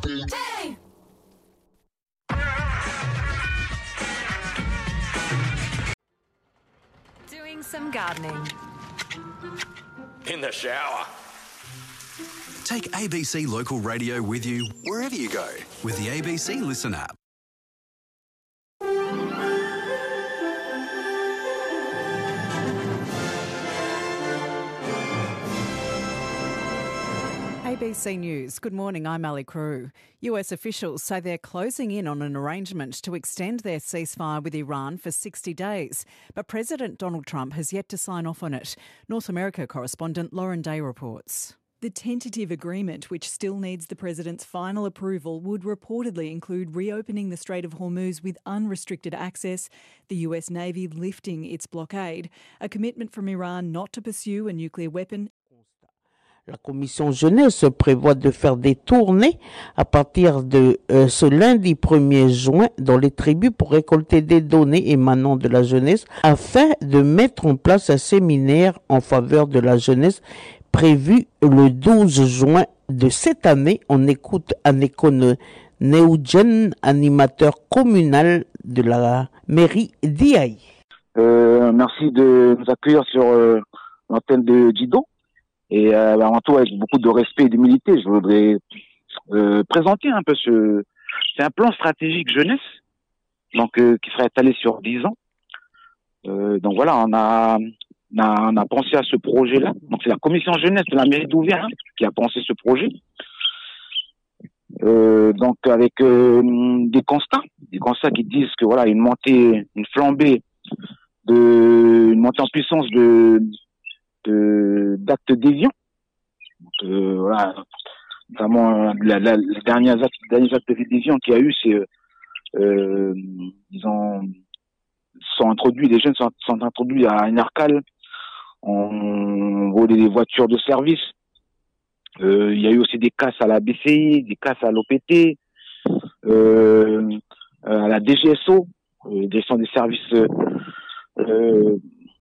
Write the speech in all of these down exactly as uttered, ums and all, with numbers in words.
Hey! Doing some gardening. In the shower. Take A B C Local Radio with you wherever you go with the A B C Listen app. A B C News. Good morning, I'm Ali Crew. U S officials say they're closing in on an arrangement to extend their ceasefire with Iran for sixty days. But President Donald Trump has yet to sign off on it. North America correspondent Lauren Day reports. The tentative agreement, which still needs the president's final approval, would reportedly include reopening the Strait of Hormuz with unrestricted access, the U S Navy lifting its blockade, a commitment from Iran not to pursue a nuclear weapon. La commission jeunesse prévoit de faire des tournées à partir de euh, ce lundi premier juin dans les tribus pour récolter des données émanant de la jeunesse afin de mettre en place un séminaire en faveur de la jeunesse prévu le douze juin de cette année. On écoute Anekone Neugen, animateur communal de la mairie d'Iaï. Euh, merci de nous accueillir sur euh, l'antenne de Djido. Et euh, avant tout, avec beaucoup de respect et d'humilité, je voudrais euh, présenter un peu ce... C'est un plan stratégique jeunesse, donc euh, qui serait étalé sur dix ans. Euh, donc voilà, on a, on a on a pensé à ce projet-là. Donc c'est la commission jeunesse de la mairie d'Ouvière hein, qui a pensé ce projet. Euh, donc avec euh, des constats, des constats qui disent que voilà une montée, une flambée de, une montée en puissance de De, d'actes déviants. Donc, euh, voilà, notamment la, la, les derniers actes, les derniers actes déviants qu'il y a eu, c'est euh, ils ont sont introduits, les jeunes sont, sont introduits à Narcal, on volé des voitures de service. Euh, il y a eu aussi des casses à la B C I, des casses à l'O P T, euh, à la D G S O, euh, des des services euh,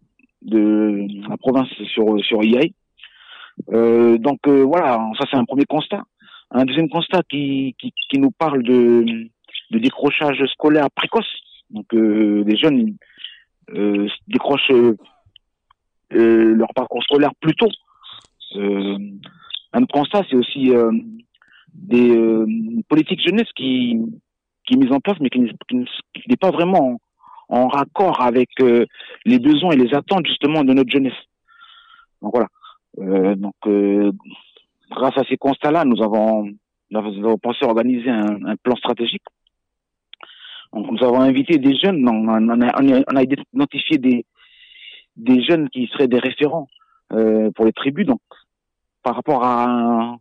de la province sur sur Iai. Euh, donc euh, voilà, ça c'est un premier constat. Un deuxième constat qui qui, qui nous parle de de décrochage scolaire précoce. Donc euh, les jeunes euh, décrochent euh, leur parcours scolaire plus tôt. Euh, un autre constat, c'est aussi euh, des euh, politiques jeunesse qui qui est mise en place, mais qui, qui, qui n'est pas vraiment en raccord avec euh, les besoins et les attentes justement de notre jeunesse. Donc voilà. Euh, donc euh, grâce à ces constats-là, nous avons, nous avons pensé organiser un, un plan stratégique. Donc nous avons invité des jeunes, on a, on a, on a identifié des, des jeunes qui seraient des référents euh, pour les tribus. Donc par rapport à,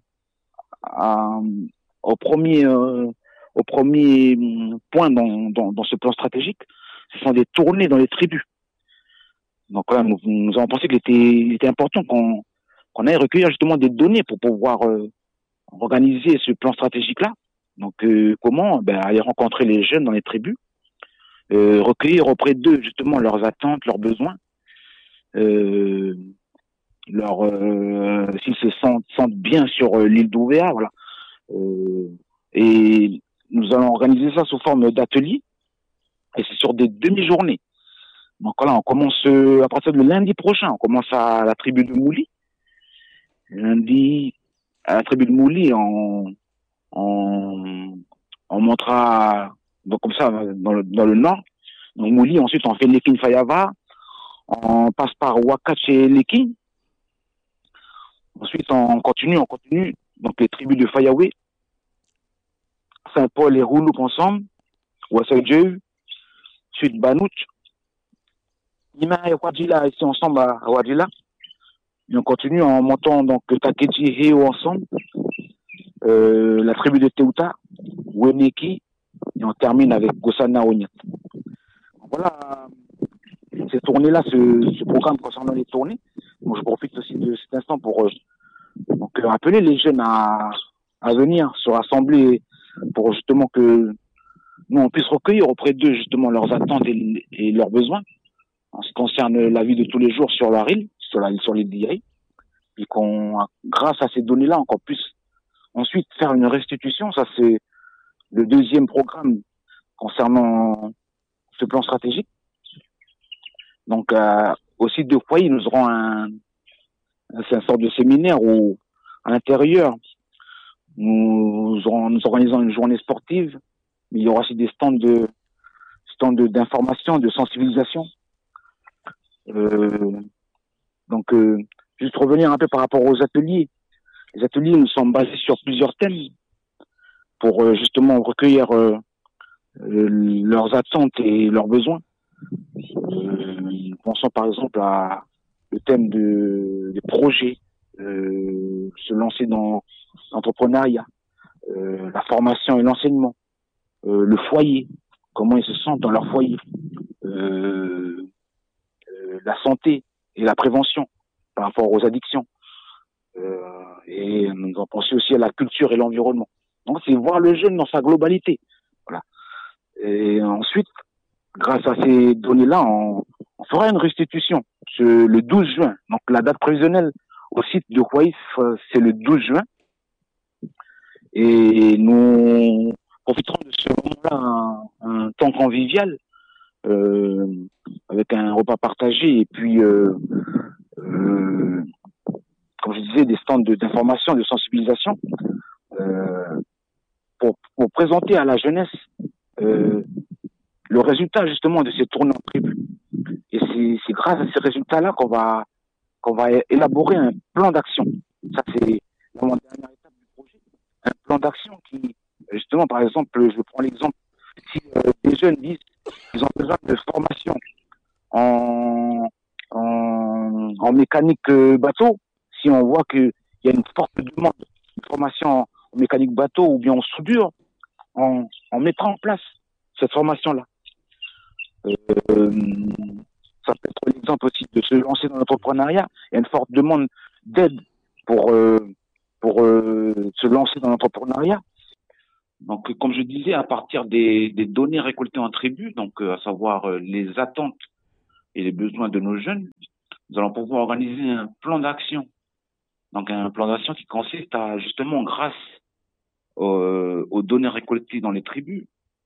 à au premier euh, au premier point dans, dans, dans ce plan stratégique, ce sont des tournées dans les tribus. Donc là, nous, nous avons pensé qu'il était, il était important qu'on, qu'on aille recueillir justement des données pour pouvoir euh, organiser ce plan stratégique-là. Donc euh, comment ben, aller rencontrer les jeunes dans les tribus, euh, recueillir auprès d'eux justement leurs attentes, leurs besoins, euh, leur, euh, s'ils se sentent, sentent bien sur euh, l'île d'Ouvéa, voilà. Euh, et nous allons organiser ça sous forme d'ateliers. Et c'est sur des demi-journées. Donc là, on commence euh, à partir de lundi prochain. On commence à la tribu de Mouli. Lundi, à la tribu de Mouli, on, on, on montera donc comme ça dans le, dans le nord. Donc Mouli, ensuite on fait Lekin Fayava. On passe par Wakache et Lekin. Ensuite on continue, on continue. Donc les tribus de Fayawe, Saint-Paul et Rouloup ensemble. Wassaïdjeu. Suite Banouch, Nima et Wadjila ici ensemble à Wadjila. Et on continue en montant donc Takeji et Heo ensemble, euh, la tribu de Teuta, Weneki, et on termine avec Gossana Onyat. Voilà ces tournées-là, ce, ce programme concernant les tournées. Donc je profite aussi de cet instant pour euh, donc, appeler les jeunes à, à venir se rassembler pour justement que nous, on puisse recueillir auprès d'eux justement leurs attentes et, et leurs besoins en ce qui concerne la vie de tous les jours sur leur île, sur la sur l'île d'Iaï, et qu'on, grâce à ces données-là, encore plus, Ensuite, faire une restitution, ça c'est le deuxième programme concernant ce plan stratégique. Donc, euh, au site de Kouaï, nous aurons un, c'est un sort de séminaire où, à l'intérieur, nous, aurons, nous organisons une journée sportive. Il y aura aussi des stands de, stands de, d'information, de sensibilisation. Euh, donc, euh, juste revenir un peu par rapport aux ateliers. Les ateliers nous sont basés sur plusieurs thèmes pour euh, justement recueillir euh, euh, leurs attentes et leurs besoins. Euh, pensons par exemple à le thème de, des projets, euh, se lancer dans l'entrepreneuriat, euh, la formation et l'enseignement, euh, le foyer, comment ils se sentent dans leur foyer, euh, euh, la santé et la prévention par rapport aux addictions. Euh, et nous avons pensé aussi à la culture et l'environnement. Donc c'est voir le jeune dans sa globalité. Voilà. Et ensuite, grâce à ces données-là, on, on fera une restitution ce, le douze juin. Donc la date prévisionnelle au site de Kouaïf, c'est le douze juin. Et nous profiterons de ce moment-là, un, un temps convivial, euh, avec un repas partagé et puis, euh, euh, comme je disais, des stands de, d'information, de sensibilisation, euh, pour, pour présenter à la jeunesse euh, le résultat justement de ces tournées en tribu. Et c'est, c'est grâce à ces résultats-là qu'on va qu'on va élaborer un plan d'action. Ça, c'est vraiment la dernière étape du projet. Un plan d'action qui, justement, par exemple, je prends l'exemple, si euh, les jeunes disent qu'ils ont besoin de formation en, en, en mécanique euh, bateau, si on voit qu'il y a une forte demande de formation en mécanique bateau ou bien en soudure, on, on mettra en place cette formation-là. Euh, ça peut être l'exemple aussi de se lancer dans l'entrepreneuriat. Il y a une forte demande d'aide pour, euh, pour euh, se lancer dans l'entrepreneuriat. Donc, comme je disais, à partir des, des données récoltées en tribu, donc euh, à savoir euh, les attentes et les besoins de nos jeunes, nous allons pouvoir organiser un plan d'action. Donc, un plan d'action qui consiste à, justement, grâce euh, aux données récoltées dans les tribus,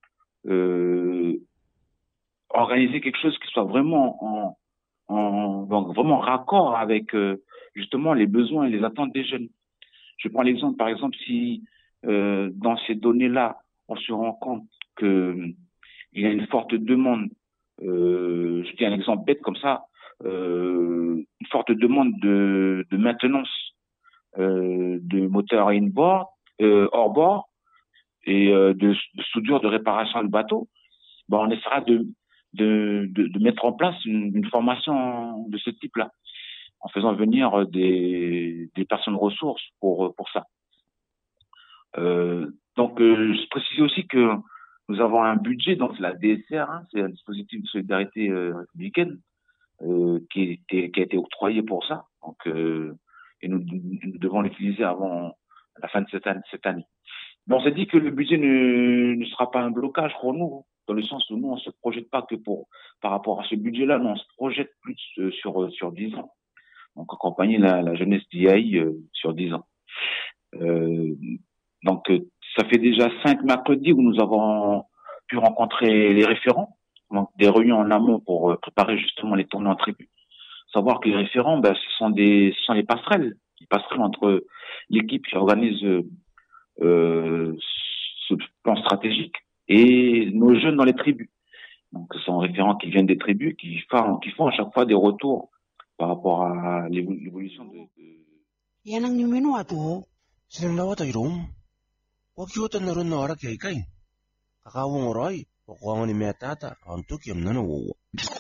euh, organiser quelque chose qui soit vraiment en, en donc vraiment raccord avec euh, justement les besoins et les attentes des jeunes. Je prends l'exemple, par exemple, si euh, dans ces données-là, on se rend compte que il y a une forte demande, euh, je dis un exemple bête comme ça, euh, une forte demande de, de maintenance euh, de moteurs inboard, euh, hors bord et euh, de, de soudure de réparation de bateau. Ben, on essaiera de De, de, de mettre en place une, une formation de ce type-là, en faisant venir des, des personnes ressources pour, pour ça. Euh, donc, euh, je précise aussi que nous avons un budget, donc la D S R, hein, c'est un dispositif de solidarité euh, républicaine euh, qui, était, qui a été octroyé pour ça. Donc, euh, et nous, nous devons l'utiliser avant la fin de cette année. Cette année. Mais on s'est dit que le budget ne, ne sera pas un blocage pour nous, dans le sens où nous, on se projette pas que pour, par rapport à ce budget-là, nous, on se projette plus euh, sur, sur dix ans. Donc, accompagner la, la jeunesse d'I A I euh, sur dix ans. Euh, donc, euh, ça fait déjà cinq mercredis où nous avons pu rencontrer les référents, donc des réunions en amont pour euh, préparer justement les tournées en tribu. Savoir que les référents, ben, ce sont des, ce sont les passerelles, les passerelles entre l'équipe qui organise euh, euh, ce plan stratégique et nos jeunes dans les tribus. Donc, ce sont référents qui viennent des tribus, qui font, qui font à chaque fois des retours par rapport à l'évolution de... Yanang ni menu ato, silang lawat ay rum. Wag yutan na rin na orak kay kay. Kakawang oray, wakuangan ni metata, antuk yam na nawawa.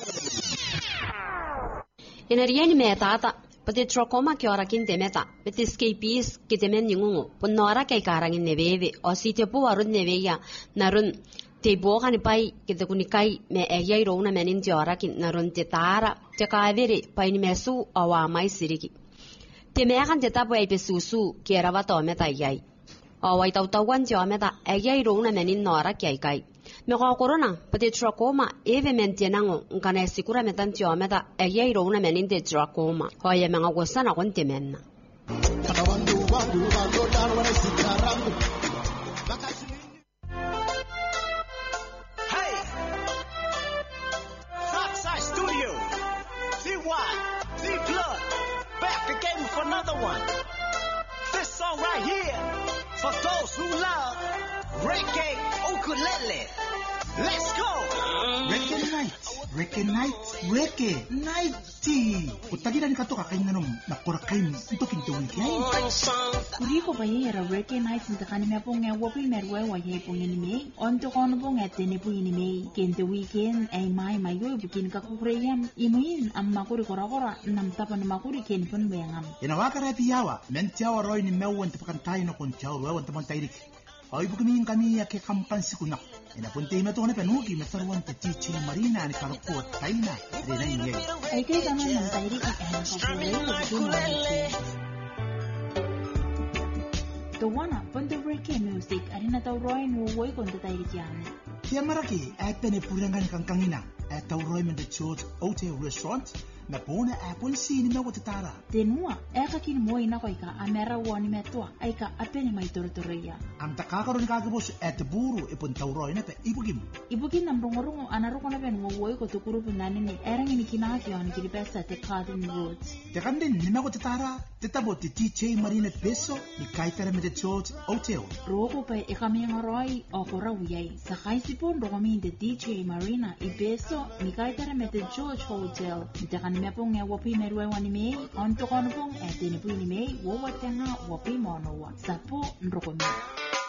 Inariyan ni metata, pati trokoma ki orakin temeta, pati skapis ki temen ningungo, punora kay karangin neveve, o sitya po warun neveya, narun te boka ni pai kita kunikai me eyai rona menin ti orakin narun te tara, te kaveri pai ni mesu awa mai siriki. Te mekan te tapo ay pesusu ki erawato meta eyai. Awai tau tauan ti ometa eyai rona menin nora ki ay kai. Me ko corona pati trokoma eve mentenango ngana sikura metan ti ometa eyai rona menin te trokoma. Hoye menga gosana kon temenna. reggae, ukulele. Let's go! Reggae night, reggae night, reggae nighty. Kutagira ni katoka kain nanom nakora kain ito kintuwi kain. Kuriko ba yera reggae night ntakani me pong ya wapi merwe wa ye pong ni me. Onto kono pong ya tene po ni me. Kente weekend ay mai mai yo bukin ka kupreyam imuin am makuri kora kora nam tapa na makuri ken pon bayangam. Ina wakara piyawa men tiawa roy ni mewan tapakan tayo no kon tiawa roy tapan tayrik. Ay bukumin kami ya ke kampan sikunak. Ina punti me to ne penuki me sarwan te T J Marina ni karko taina de na inye. Ay kay kaman ng tayrik ay ang kapuloy the one up on the reggae music arina taw roy no woy kon ta tayrik yan. Kaya maraki at penipulangan kang kangina at taw roy men the George Hotel Restaurant na puna apple sini na watatara. Denua, eka kin mo ina ko ika amera wani metua, ika apene mai tortoreya. Am takakaron kagabos at buru ipon tawroy na pe ibugim. Ibugin nam rongorong anaroko na ben wowoy ko tukuro punani ni erang ini kinakyo ni kiripesa te Garden Roads. Te kandin ni na watatara, te tabo ti T J Marina Beso ni kaitara me the George Hotel. Roko pe ika mi ngaroy o kora wiyay. Sa kaisipon roko mi the T J Marina Ibeso ni kaitara me the George Hotel. Te kan me pong ya wapi merwe wani me onto kono pong e tene pu ni me wo watenga wapi mono wa sapo ndroko me.